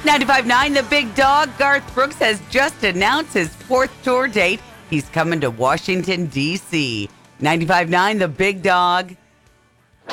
95.9 The Big Dog. Garth Brooks has just announced his fourth tour date. He's coming to Washington, D.C. 95.9 The Big Dog.